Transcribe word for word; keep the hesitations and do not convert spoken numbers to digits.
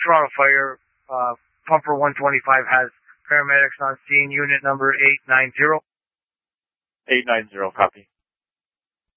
Toronto Fire, uh, Pumper one twenty-five has paramedics on scene, unit number eight nine zero. eight nine zero, copy.